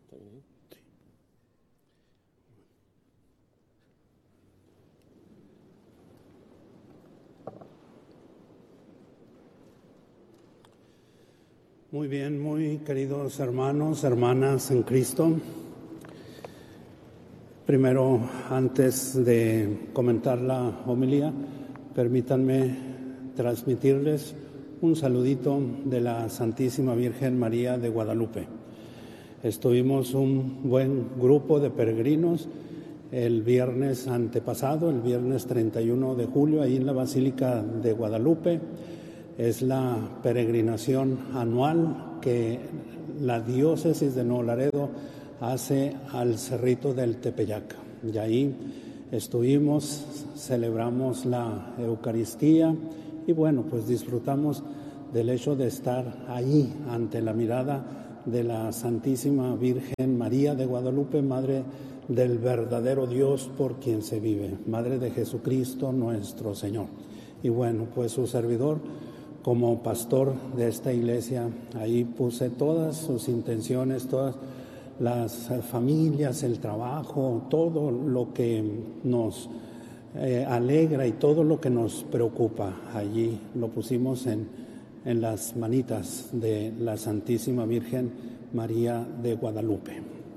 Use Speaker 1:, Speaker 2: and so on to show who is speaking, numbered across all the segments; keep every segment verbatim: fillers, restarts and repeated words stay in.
Speaker 1: Muy bien, muy queridos hermanos, hermanas en Cristo. Primero, antes de comentar la homilía, permítanme transmitirles un saludito de la Santísima Virgen María de Guadalupe. Estuvimos un buen grupo de peregrinos el viernes antepasado, el viernes treinta y uno de julio, ahí en la Basílica de Guadalupe. Es la peregrinación anual que la diócesis de Nuevo Laredo hace al Cerrito del Tepeyac. Y ahí estuvimos, celebramos la Eucaristía y bueno, pues disfrutamos del hecho de estar ahí ante la mirada de la Santísima Virgen María de Guadalupe, Madre del verdadero Dios por quien se vive, Madre de Jesucristo nuestro Señor. Y bueno, pues su servidor, como pastor de esta iglesia, ahí puse todas sus intenciones, todas las familias, el trabajo, todo lo que nos eh, alegra y todo lo que nos preocupa. Allí lo pusimos en, en las manitas de la Santísima Virgen María de Guadalupe.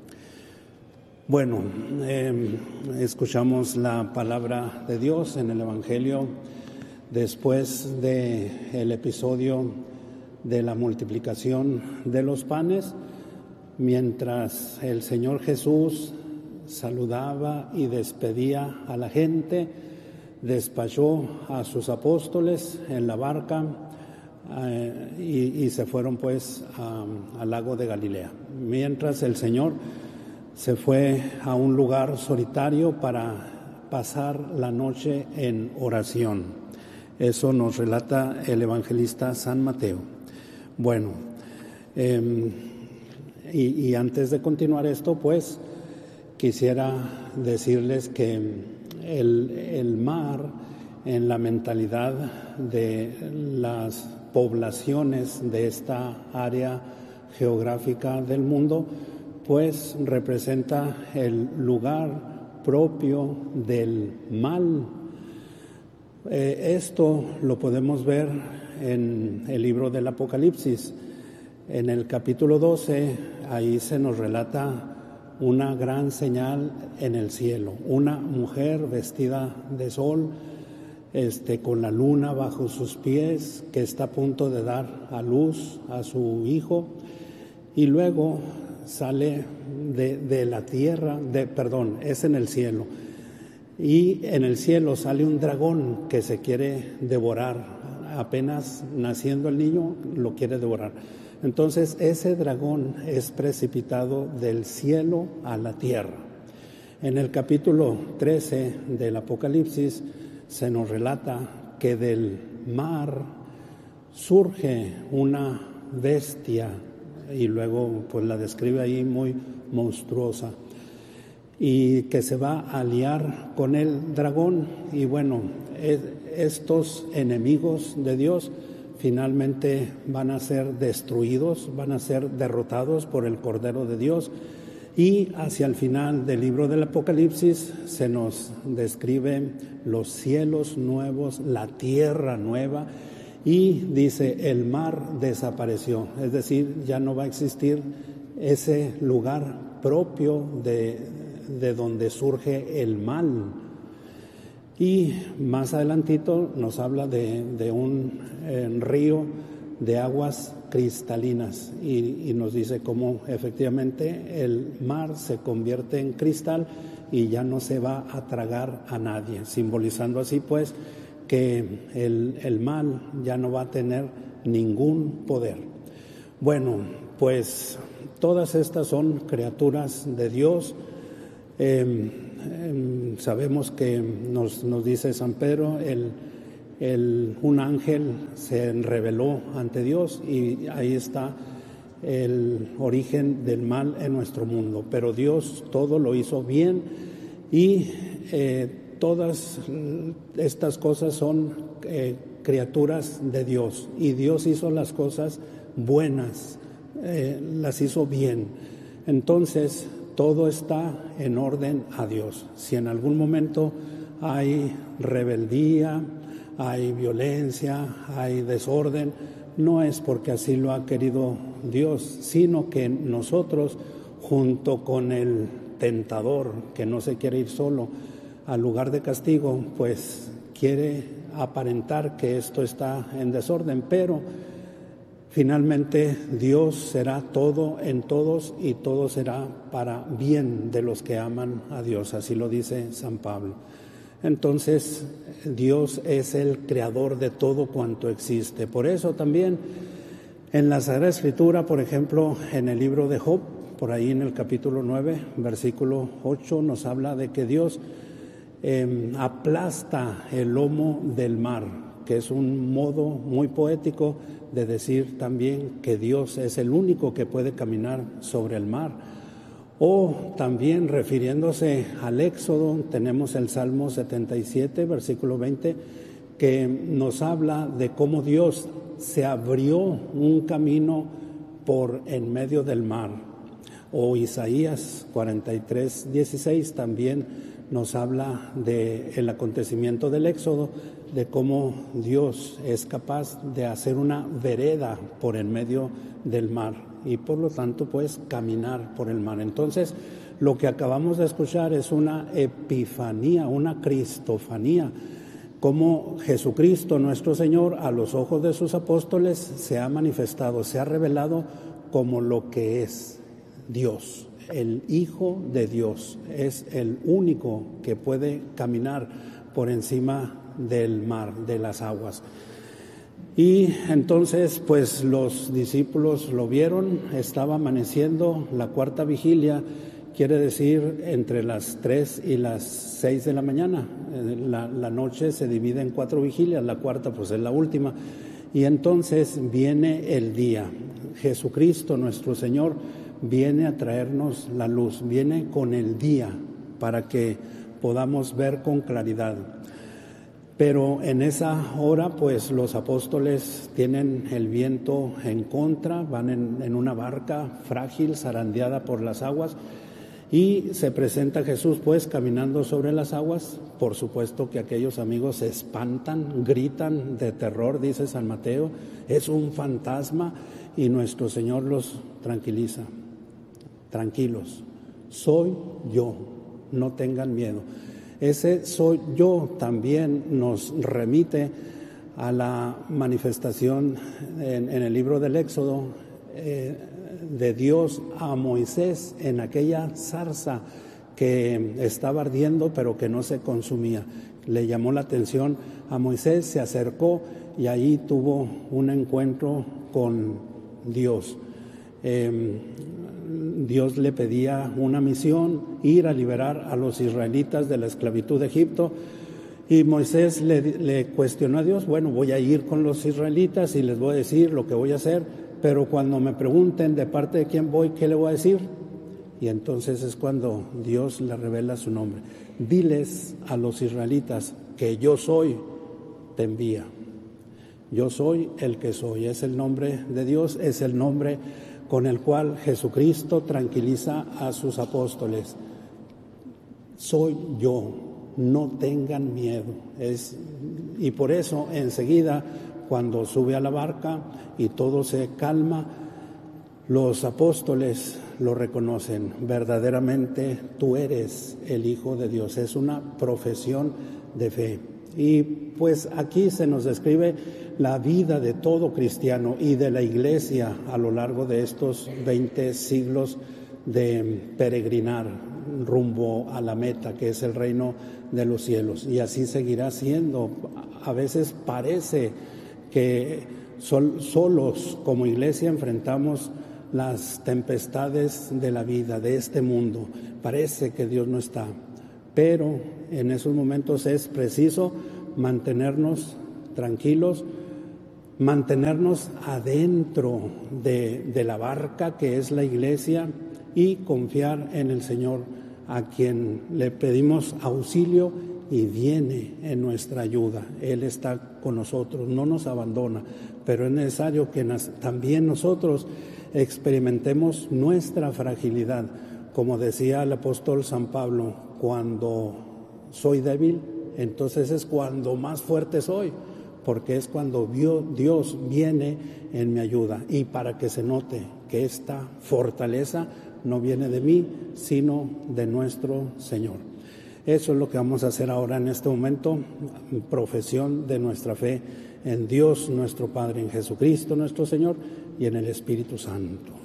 Speaker 1: Bueno, eh, escuchamos la palabra de Dios en el Evangelio. Después del episodio de la multiplicación de los panes, mientras el Señor Jesús saludaba y despedía a la gente, despachó a sus apóstoles en la barca eh, y, y se fueron pues a, al lago de Galilea. Mientras el Señor se fue a un lugar solitario para pasar la noche en oración. Eso nos relata el evangelista San Mateo. Bueno, eh, y, y antes de continuar esto, pues, quisiera decirles que el, el mar, en la mentalidad de las poblaciones de esta área geográfica del mundo, pues representa el lugar propio del mal. Eh, esto lo podemos ver en el libro del Apocalipsis. En el capítulo doce, ahí se nos relata una gran señal en el cielo. Una mujer vestida de sol, este, con la luna bajo sus pies, que está a punto de dar a luz a su hijo. Y luego sale de, de la tierra, de, perdón, es en el cielo. Y en el cielo sale un dragón que se quiere devorar. Apenas naciendo el niño, lo quiere devorar. Entonces, ese dragón es precipitado del cielo a la tierra. En el capítulo trece del Apocalipsis se nos relata que del mar surge una bestia, y luego pues la describe ahí muy monstruosa, y que se va a aliar con el dragón. Y bueno, estos enemigos de Dios finalmente van a ser destruidos, van a ser derrotados por el Cordero de Dios. Y hacia el final del libro del Apocalipsis se nos describen los cielos nuevos, la tierra nueva, y dice, el mar desapareció, es decir, ya no va a existir ese lugar propio de, de donde surge el mal. Y más adelantito nos habla de, de un eh, río de aguas cristalinas y, y nos dice cómo efectivamente el mar se convierte en cristal y ya no se va a tragar a nadie, simbolizando así pues que el, el mal ya no va a tener ningún poder. Bueno, pues todas estas son criaturas de Dios. Eh, eh, sabemos que nos, nos dice San Pedro, el, el, un ángel se reveló ante Dios y ahí está el origen del mal en nuestro mundo. Pero Dios todo lo hizo bien y eh, todas estas cosas son eh, criaturas de Dios, y Dios hizo las cosas buenas, eh, las hizo bien. Entonces, todo está en orden a Dios. Si en algún momento hay rebeldía, hay violencia, hay desorden, no es porque así lo ha querido Dios, sino que nosotros, junto con el tentador, que no se quiere ir solo al lugar de castigo, pues quiere aparentar que esto está en desorden, pero finalmente Dios será todo en todos y todo será para bien de los que aman a Dios, así lo dice San Pablo. Entonces, Dios es el creador de todo cuanto existe. Por eso también en la Sagrada Escritura, por ejemplo, en el libro de Job, por ahí en el capítulo nueve, versículo ocho, nos habla de que Dios eh, aplasta el lomo del mar, que es un modo muy poético de decir también que Dios es el único que puede caminar sobre el mar. O también refiriéndose al Éxodo, tenemos el Salmo setenta y siete, versículo veinte, que nos habla de cómo Dios se abrió un camino por en medio del mar. O Isaías cuarenta y tres, dieciséis también nos habla del acontecimiento del Éxodo, de cómo Dios es capaz de hacer una vereda por en medio del mar y por lo tanto pues caminar por el mar. Entonces lo que acabamos de escuchar es una epifanía, una cristofanía, cómo Jesucristo nuestro Señor a los ojos de sus apóstoles se ha manifestado, se ha revelado como lo que es Dios, el Hijo de Dios, es el único que puede caminar por encima del mar, de las aguas. Y entonces pues los discípulos lo vieron, estaba amaneciendo la cuarta vigilia, quiere decir entre las tres y las seis de la mañana. La, la noche se divide en cuatro vigilias, la cuarta pues es la última. Y entonces viene el día. Jesucristo nuestro Señor viene a traernos la luz, viene con el día para que podamos ver con claridad. Pero en esa hora, pues los apóstoles tienen el viento en contra, van en, en una barca frágil, zarandeada por las aguas, y se presenta Jesús, pues, caminando sobre las aguas. Por supuesto que aquellos amigos se espantan, gritan de terror, dice San Mateo, es un fantasma, y nuestro Señor los tranquiliza. Tranquilos, soy yo, no tengan miedo. Ese soy yo también nos remite a la manifestación en, en el libro del Éxodo eh, de Dios a Moisés en aquella zarza que estaba ardiendo pero que no se consumía. Le llamó la atención a Moisés, se acercó y ahí tuvo un encuentro con Dios. Eh, Dios le pedía una misión, ir a liberar a los israelitas de la esclavitud de Egipto, y Moisés le, le cuestionó a Dios, bueno, voy a ir con los israelitas y les voy a decir lo que voy a hacer, pero cuando me pregunten de parte de quién voy, ¿qué le voy a decir? Y entonces es cuando Dios le revela su nombre. Diles a los israelitas que yo soy, te envía. Yo soy el que soy, es el nombre de Dios, es el nombre con el cual Jesucristo tranquiliza a sus apóstoles. Soy yo, no tengan miedo. Es, y por eso enseguida, cuando sube a la barca y todo se calma, los apóstoles lo reconocen. Verdaderamente tú eres el Hijo de Dios. Es una profesión de fe. Y pues aquí se nos describe la vida de todo cristiano y de la Iglesia a lo largo de estos veinte siglos de peregrinar rumbo a la meta, que es el reino de los cielos. Y así seguirá siendo. A veces parece que sol, solos como Iglesia enfrentamos las tempestades de la vida, de este mundo. Parece que Dios no está. Pero en esos momentos es preciso mantenernos tranquilos, mantenernos adentro de, de la barca que es la Iglesia y confiar en el Señor, a quien le pedimos auxilio y viene en nuestra ayuda. Él está con nosotros, no nos abandona, pero es necesario que nas, también nosotros experimentemos nuestra fragilidad. Como decía el apóstol San Pablo, cuando soy débil, entonces es cuando más fuerte soy, porque es cuando Dios viene en mi ayuda. Y para que se note que esta fortaleza no viene de mí, sino de nuestro Señor. Eso es lo que vamos a hacer ahora en este momento, profesión de nuestra fe en Dios nuestro Padre, en Jesucristo nuestro Señor y en el Espíritu Santo.